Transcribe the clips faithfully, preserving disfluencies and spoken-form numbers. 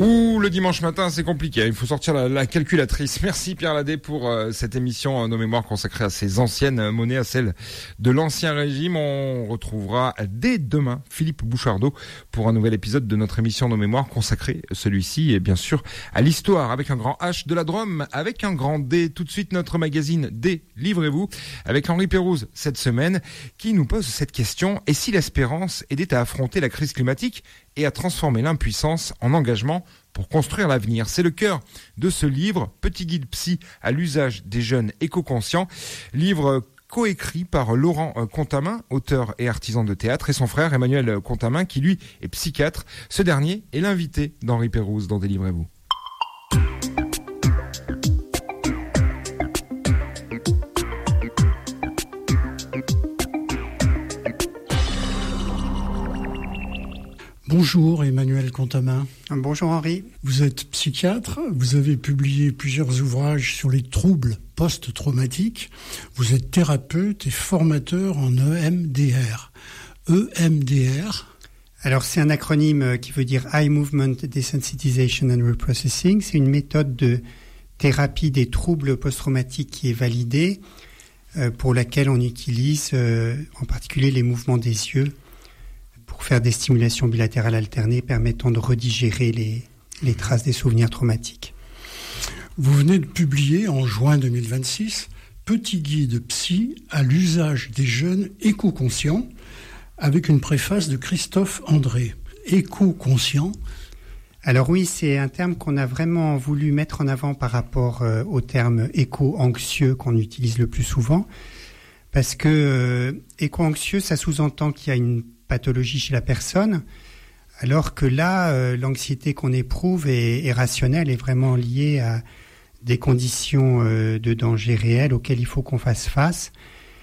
Ouh, le dimanche matin, c'est compliqué. Il faut sortir la, la calculatrice. Merci Pierre Ladet pour euh, cette émission euh, Nos Mémoires consacrée à ces anciennes monnaies, à celles de l'Ancien Régime. On retrouvera dès demain Philippe Bouchardot pour un nouvel épisode de notre émission Nos Mémoires consacrée, celui-ci, et bien sûr, à l'histoire avec un grand H, de la Drôme avec un grand D. Tout de suite, notre magazine D, livrez-vous, avec Henri Pérouse cette semaine, qui nous pose cette question: et si l'espérance aidait à affronter la crise climatique et à transformer l'impuissance en engagement pour construire l'avenir? C'est le cœur de ce livre, Petit guide psy à l'usage des jeunes éco-conscients, livre coécrit par Laurent Contamin, auteur et artisan de théâtre, et son frère Emmanuel Contamin, qui lui est psychiatre. Ce dernier est l'invité d'Henri Pérouse dans Délivrez-vous. Bonjour Emmanuel Contamin. Bonjour Henri. Vous êtes psychiatre, vous avez publié plusieurs ouvrages sur les troubles post-traumatiques. Vous êtes thérapeute et formateur en E M D R. E M D R. Alors c'est un acronyme qui veut dire Eye Movement Desensitization and Reprocessing. C'est une méthode de thérapie des troubles post-traumatiques qui est validée, euh, pour laquelle on utilise euh, en particulier les mouvements des yeux pour faire des stimulations bilatérales alternées permettant de redigérer les, les traces des souvenirs traumatiques. Vous venez de publier en juin deux mille vingt-six Petit guide psy à l'usage des jeunes éco-conscients, avec une préface de Christophe André. Éco-conscient. Alors oui, c'est un terme qu'on a vraiment voulu mettre en avant par rapport euh, au terme éco-anxieux qu'on utilise le plus souvent, parce que euh, éco-anxieux, ça sous-entend qu'il y a une pathologie chez la personne, alors que là, euh, l'anxiété qu'on éprouve est, est rationnelle, est vraiment liée à des conditions euh, de danger réel auxquelles il faut qu'on fasse face.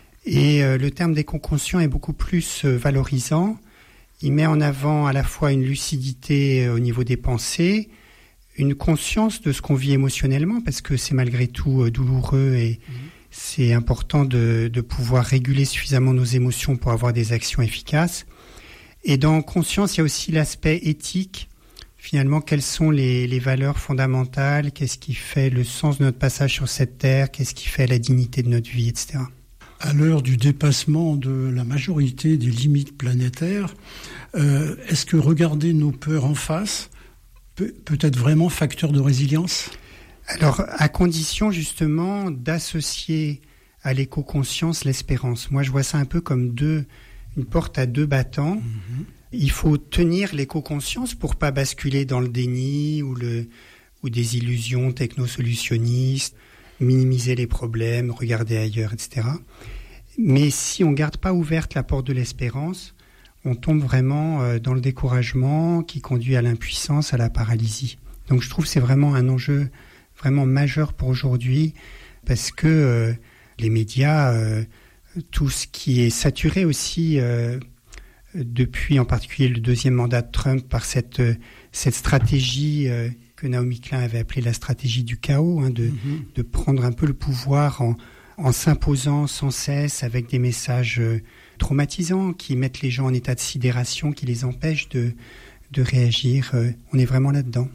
Et euh, le terme d'éco-conscient est beaucoup plus euh, valorisant. Il met en avant à la fois une lucidité euh, au niveau des pensées, une conscience de ce qu'on vit émotionnellement, parce que c'est malgré tout euh, douloureux et mmh. c'est important de, de pouvoir réguler suffisamment nos émotions pour avoir des actions efficaces. Et dans conscience, il y a aussi l'aspect éthique. Finalement, quelles sont les, les valeurs fondamentales? Qu'est-ce qui fait le sens de notre passage sur cette terre? Qu'est-ce qui fait la dignité de notre vie, et cetera. À l'heure du dépassement de la majorité des limites planétaires, euh, est-ce que regarder nos peurs en face peut, peut être vraiment facteur de résilience? Alors, à condition justement d'associer à l'éco-conscience l'espérance. Moi, je vois ça un peu comme deux, une porte à deux battants. Mmh. Il faut tenir l'éco-conscience pour pas basculer dans le déni ou, le, ou des illusions technosolutionnistes, minimiser les problèmes, regarder ailleurs, et cetera. Mais si on garde pas ouverte la porte de l'espérance, on tombe vraiment dans le découragement qui conduit à l'impuissance, à la paralysie. Donc je trouve que c'est vraiment un enjeu vraiment majeur pour aujourd'hui, parce que euh, les médias, euh, tout ce qui est saturé aussi euh, depuis en particulier le deuxième mandat de Trump par cette, cette stratégie euh, que Naomi Klein avait appelée la stratégie du chaos, hein, de, mm-hmm. de prendre un peu le pouvoir en, en s'imposant sans cesse avec des messages euh, traumatisants qui mettent les gens en état de sidération, qui les empêchent de, de réagir. Euh, on est vraiment là-dedans.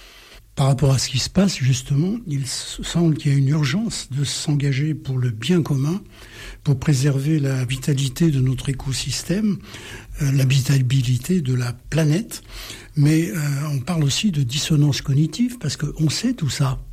Par rapport à ce qui se passe, justement, il semble qu'il y a une urgence de s'engager pour le bien commun, pour préserver la vitalité de notre écosystème, euh, l'habitabilité de la planète. Mais euh, on parle aussi de dissonance cognitive, parce qu'on sait tout ça.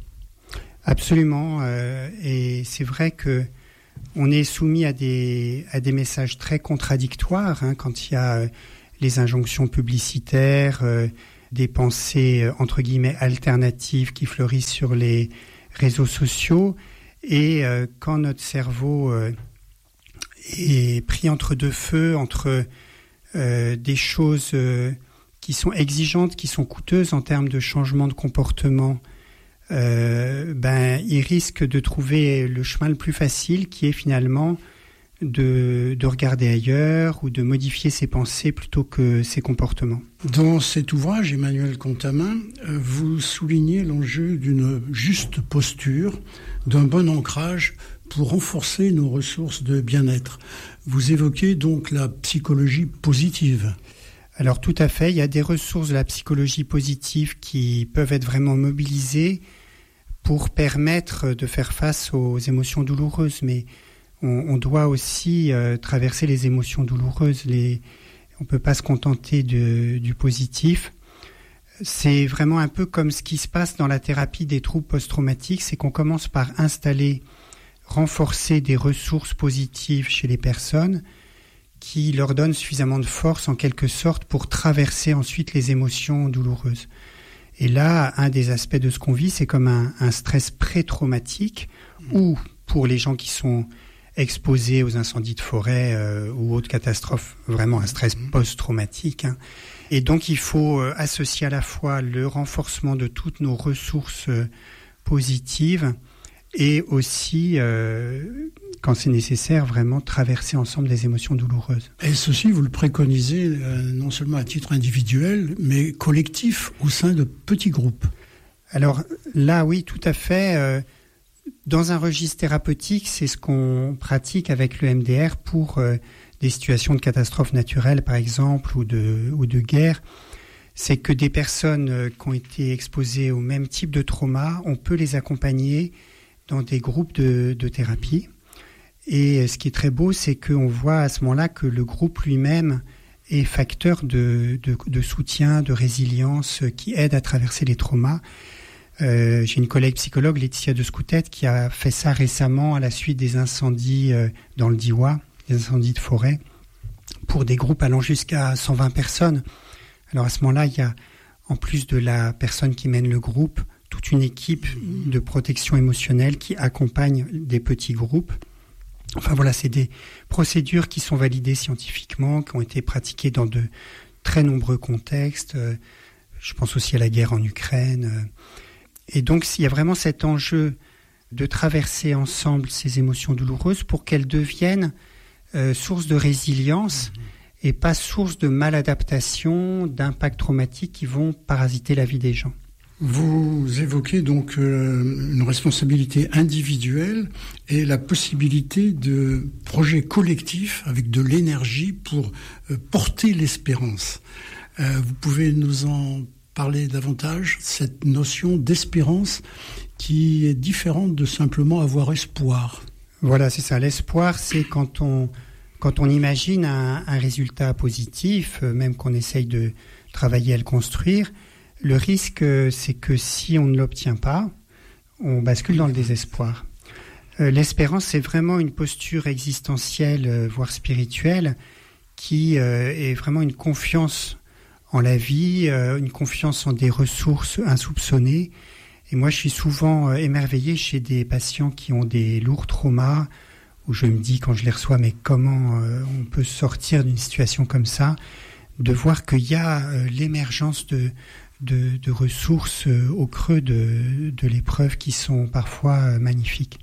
Absolument. Euh, et c'est vrai que on est soumis à des, à des messages très contradictoires, hein, quand il y a euh, les injonctions publicitaires, euh, des pensées euh, entre guillemets alternatives qui fleurissent sur les réseaux sociaux, et euh, quand notre cerveau euh, est pris entre deux feux, entre euh, des choses euh, qui sont exigeantes, qui sont coûteuses en termes de changement de comportement, euh, ben il risque de trouver le chemin le plus facile, qui est finalement de, de regarder ailleurs ou de modifier ses pensées plutôt que ses comportements. Dans cet ouvrage, Emmanuel Contamin, vous soulignez l'enjeu d'une juste posture, d'un bon ancrage pour renforcer nos ressources de bien-être. Vous évoquez donc la psychologie positive. Alors tout à fait, il y a des ressources de la psychologie positive qui peuvent être vraiment mobilisées pour permettre de faire face aux émotions douloureuses, mais on, on doit aussi euh, traverser les émotions douloureuses. Les, on ne peut pas se contenter de, du positif. C'est vraiment un peu comme ce qui se passe dans la thérapie des troubles post-traumatiques, c'est qu'on commence par installer, renforcer des ressources positives chez les personnes qui leur donnent suffisamment de force en quelque sorte pour traverser ensuite les émotions douloureuses. Et là, un des aspects de ce qu'on vit, c'est comme un, un stress pré-traumatique ou pour les gens qui sont exposés aux incendies de forêt euh, ou autres catastrophes, vraiment un stress post-traumatique. Hein. Et donc, il faut euh, associer à la fois le renforcement de toutes nos ressources euh, positives et aussi, euh, quand c'est nécessaire, vraiment traverser ensemble des émotions douloureuses. Et ceci, vous le préconisez euh, non seulement à titre individuel, mais collectif au sein de petits groupes. Alors là, oui, tout à fait. Euh, dans un registre thérapeutique, c'est ce qu'on pratique avec le M D R pour euh, des situations de catastrophes naturelles, par exemple, ou de, ou de guerre. C'est que des personnes euh, qui ont été exposées au même type de trauma, on peut les accompagner dans des groupes de, de thérapie. Et ce qui est très beau, c'est qu'on voit à ce moment-là que le groupe lui-même est facteur de, de, de soutien, de résilience, qui aide à traverser les traumas. Euh, j'ai une collègue psychologue, Laetitia de Scoutet, qui a fait ça récemment à la suite des incendies euh, dans le Diois, des incendies de forêt, pour des groupes allant jusqu'à cent vingt personnes. Alors à ce moment-là, il y a, en plus de la personne qui mène le groupe, toute une équipe de protection émotionnelle qui accompagne des petits groupes. Enfin voilà, c'est des procédures qui sont validées scientifiquement, qui ont été pratiquées dans de très nombreux contextes. Je pense aussi à la guerre en Ukraine. Et donc, il y a vraiment cet enjeu de traverser ensemble ces émotions douloureuses pour qu'elles deviennent euh, source de résilience et pas source de maladaptation, d'impacts traumatiques qui vont parasiter la vie des gens. Vous évoquez donc euh, une responsabilité individuelle et la possibilité de projets collectifs avec de l'énergie pour euh, porter l'espérance. Euh, vous pouvez nous en parler davantage, cette notion d'espérance qui est différente de simplement avoir espoir. Voilà, c'est ça. L'espoir, c'est quand on, quand on imagine un, un résultat positif, euh, même qu'on essaye de travailler à le construire. Le risque, c'est que si on ne l'obtient pas, on bascule dans le désespoir. Euh, l'espérance, c'est vraiment une posture existentielle, euh, voire spirituelle, qui euh, est vraiment une confiance en la vie, euh, une confiance en des ressources insoupçonnées. Et moi, je suis souvent euh, émerveillé chez des patients qui ont des lourds traumas, où je me dis, quand je les reçois, mais comment euh, on peut sortir d'une situation comme ça, de voir qu'il y a euh, l'émergence de De, de ressources euh, au creux de, de l'épreuve qui sont parfois euh, magnifiques.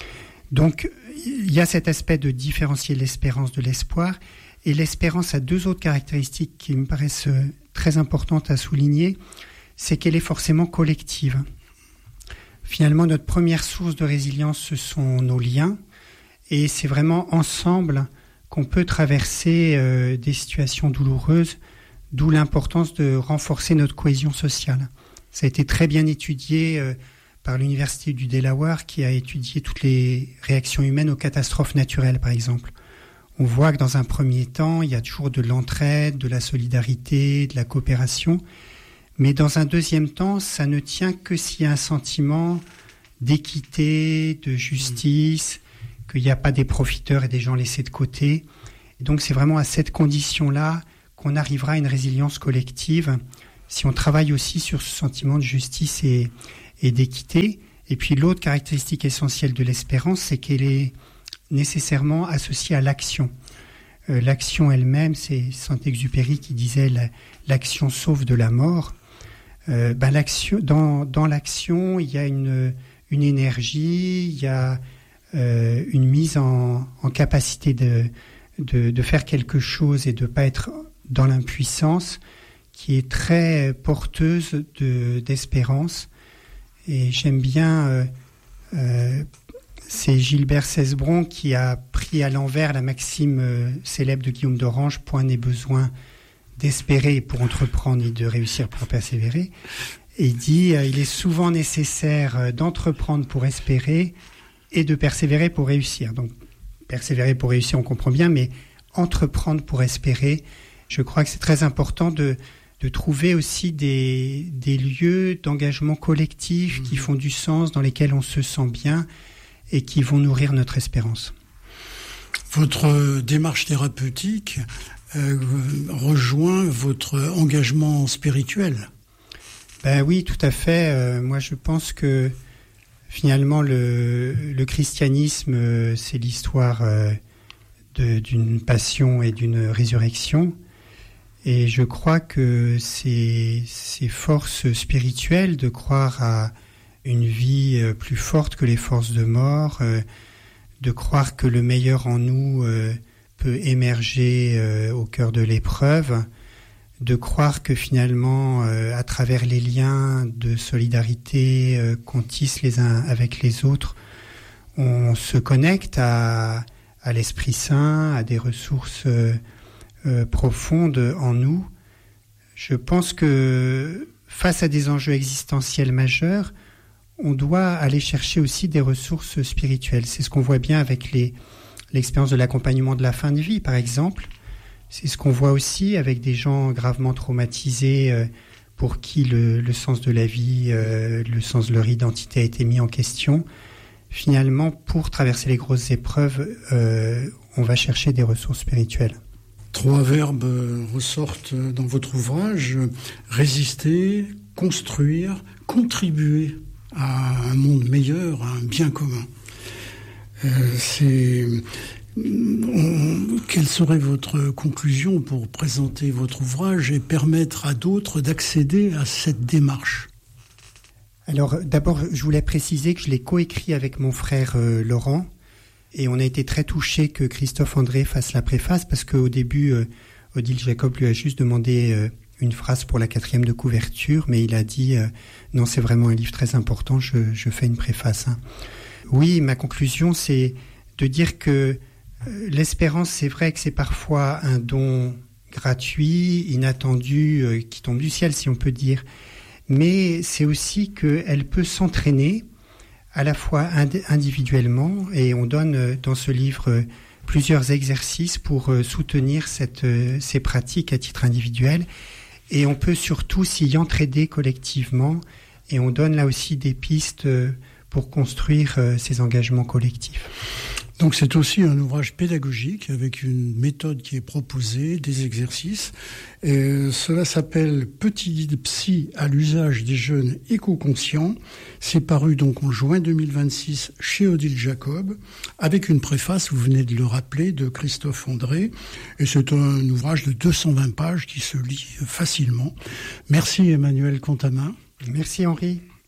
Donc, il y a cet aspect de différencier l'espérance de l'espoir, et l'espérance a deux autres caractéristiques qui me paraissent euh, très importantes à souligner, c'est qu'elle est forcément collective. Finalement, notre première source de résilience, ce sont nos liens, et c'est vraiment ensemble qu'on peut traverser euh, des situations douloureuses, d'où l'importance de renforcer notre cohésion sociale. Ça a été très bien étudié euh, par l'Université du Delaware qui a étudié toutes les réactions humaines aux catastrophes naturelles, par exemple. On voit que dans un premier temps, il y a toujours de l'entraide, de la solidarité, de la coopération. Mais dans un deuxième temps, ça ne tient que s'il y a un sentiment d'équité, de justice, qu'il n'y a pas des profiteurs et des gens laissés de côté. Et donc c'est vraiment à cette condition-là qu'on arrivera à une résilience collective si on travaille aussi sur ce sentiment de justice et, et d'équité. Et puis l'autre caractéristique essentielle de l'espérance, c'est qu'elle est nécessairement associée à l'action. Euh, l'action elle-même, c'est Saint-Exupéry qui disait la, l'action sauve de la mort. Euh, ben l'action, dans, dans l'action, il y a une, une énergie, il y a euh, une mise en, en capacité de, de, de faire quelque chose et de ne pas être dans l'impuissance, qui est très porteuse de, d'espérance. Et j'aime bien, euh, euh, c'est Gilbert Cesbron qui a pris à l'envers la maxime euh, célèbre de Guillaume d'Orange, « Point n'est besoin d'espérer pour entreprendre, ni de réussir pour persévérer. Et il dit, euh, il est souvent nécessaire d'entreprendre pour espérer et de persévérer pour réussir. Donc, persévérer pour réussir, on comprend bien, mais entreprendre pour espérer, je crois que c'est très important de, de trouver aussi des, des lieux d'engagement collectif mmh. qui font du sens, dans lesquels on se sent bien et qui vont nourrir notre espérance. Votre démarche thérapeutique euh, rejoint votre engagement spirituel. Ben oui, tout à fait. Euh, moi, je pense que finalement, le, le christianisme, euh, c'est l'histoire euh, de, d'une passion et d'une résurrection. Et je crois que ces, ces forces spirituelles, de croire à une vie euh, plus forte que les forces de mort, euh, de croire que le meilleur en nous euh, peut émerger euh, au cœur de l'épreuve, de croire que finalement, euh, à travers les liens de solidarité euh, qu'on tisse les uns avec les autres, on se connecte à, à l'Esprit Saint, à des ressources euh, euh, profondes en nous. Je pense que face à des enjeux existentiels majeurs, on doit aller chercher aussi des ressources spirituelles. C'est ce qu'on voit bien avec les, l'expérience de l'accompagnement de la fin de vie, par exemple. C'est ce qu'on voit aussi avec des gens gravement traumatisés euh, pour qui le, le sens de la vie, euh, le sens de leur identité a été mis en question. Finalement, pour traverser les grosses épreuves, euh, on va chercher des ressources spirituelles. Trois verbes ressortent dans votre ouvrage: résister, construire, contribuer à un monde meilleur, à un bien commun. Euh, c'est... On... Quelle serait votre conclusion pour présenter votre ouvrage et permettre à d'autres d'accéder à cette démarche? Alors, d'abord, je voulais préciser que je l'ai coécrit avec mon frère euh, Laurent, et on a été très touchés que Christophe André fasse la préface, parce qu'au début, euh, Odile Jacob lui a juste demandé euh, une phrase pour la quatrième de couverture, mais il a dit euh, non, c'est vraiment un livre très important, je, je fais une préface. Hein. Oui, ma conclusion, c'est de dire que euh, l'espérance, c'est vrai que c'est parfois un don gratuit, inattendu, euh, qui tombe du ciel, si on peut dire, mais c'est aussi qu'elle peut s'entraîner à la fois ind- individuellement, et on donne euh, dans ce livre euh, plusieurs exercices pour euh, soutenir cette, euh, ces pratiques à titre individuel. Et on peut surtout s'y entraider collectivement, et on donne là aussi des pistes pour construire ces engagements collectifs. Donc c'est aussi un ouvrage pédagogique avec une méthode qui est proposée, des exercices. Et cela s'appelle Petit guide psy à l'usage des jeunes éco-conscients. C'est paru donc en juin deux mille vingt-six chez Odile Jacob, avec une préface, vous venez de le rappeler, de Christophe André. Et c'est un ouvrage de deux cent vingt pages qui se lit facilement. Merci Emmanuel Contamin. Merci Henri.